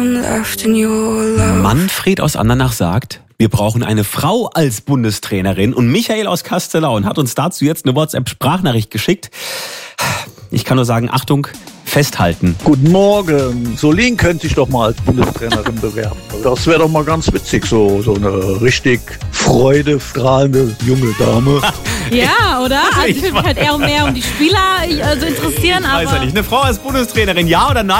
Manfred aus Andernach sagt, wir brauchen eine Frau als Bundestrainerin. Und Michael aus Kastellaun hat uns dazu jetzt eine WhatsApp-Sprachnachricht geschickt. Ich kann nur sagen, Achtung, festhalten. Guten Morgen. Solin könnte sich doch mal als Bundestrainerin bewerben. Das wäre doch mal ganz witzig, so eine richtig freudestrahlende junge Dame. Ja, oder? Also ich würde mich halt eher mehr um die Spieler interessieren. Ich weiß ja nicht. Eine Frau als Bundestrainerin, ja oder nein?